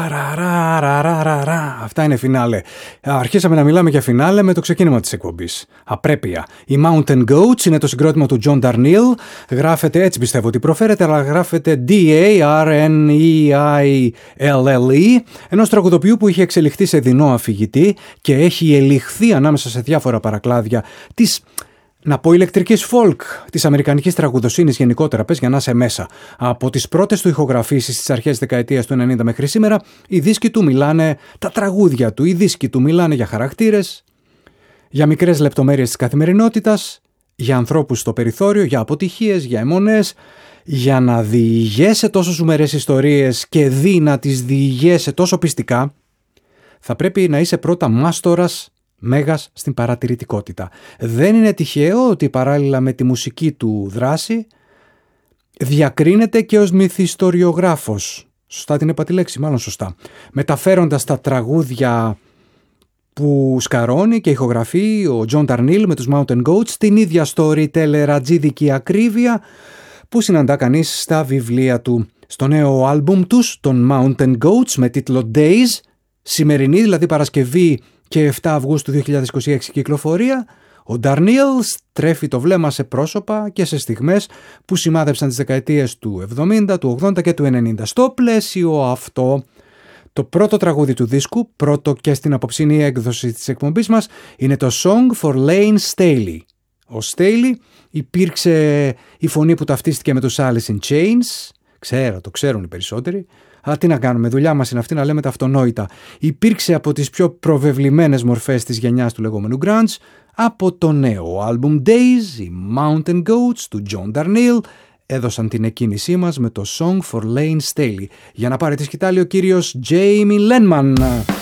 Αυτά είναι φινάλε. Αρχίσαμε να μιλάμε για φινάλε με το ξεκίνημα της εκπομπής. Απρέπεια. Οι Mountain Goats είναι το συγκρότημα του John Darnielle. Γράφεται, έτσι πιστεύω ότι προφέρεται, αλλά γράφεται D-A-R-N-E-I-L-L-E, ενός τραγουδοποιού που είχε εξελιχθεί σε δεινό αφηγητή και έχει ελιχθεί ανάμεσα σε διάφορα παρακλάδια της, να πω, ηλεκτρικής folk, της αμερικανικής τραγουδοσύνης γενικότερα, πες για να είσαι μέσα. Από τις πρώτες του ηχογραφήσεις στις αρχές της δεκαετίας του 90 μέχρι σήμερα, οι δίσκοι του μιλάνε, τα τραγούδια του, οι δίσκοι του μιλάνε για χαρακτήρες, για μικρές λεπτομέρειες της καθημερινότητας, για ανθρώπους στο περιθώριο, για αποτυχίες, για αιμονές, για να διηγέσαι τόσο ζουμερές ιστορίες και να τις διηγέσαι τόσο πιστικά, θα πρέπει να είσαι πρώτα μάστορας μέγας στην παρατηρητικότητα. Δεν είναι τυχαίο ότι παράλληλα με τη μουσική του δράση διακρίνεται και ως μυθιστοριογράφος. Σωστά την είπα τη λέξη, μάλλον σωστά. Μεταφέροντας τα τραγούδια που σκαρώνει και ηχογραφεί ο John Darnielle με τους Mountain Goats, την ίδια storytelleρατζίδικη ακρίβεια που συναντά κανείς στα βιβλία του. Στο νέο άλμπουμ τους, των Mountain Goats, με τίτλο Days, σημερινή δηλαδή Παρασκευή και 7 Αυγούστου 2026 κυκλοφορία, ο Darnielle στρέφει το βλέμμα σε πρόσωπα και σε στιγμές που σημάδεψαν τις δεκαετίες του 70, του 80 και του 90. Στο πλαίσιο αυτό, το πρώτο τραγούδι του δίσκου, πρώτο και στην απόψινή έκδοση της εκπομπής μας, είναι το Song for Layne Staley. Ο Staley υπήρξε η φωνή που ταυτίστηκε με τους Alice in Chains. Το ξέρουν οι περισσότεροι. Αλλά τι να κάνουμε, δουλειά μας είναι αυτή να λέμε τα αυτονόητα. Υπήρξε από τις πιο προβεβλημένες μορφές της γενιάς του λεγόμενου grunge. Από το νέο album Days, οι Mountain Goats του John Darnielle έδωσαν την εκκίνησή μας με το Song for Layne Staley. Για να πάρει τη σκητάλη ο κύριος Jamie Lenman.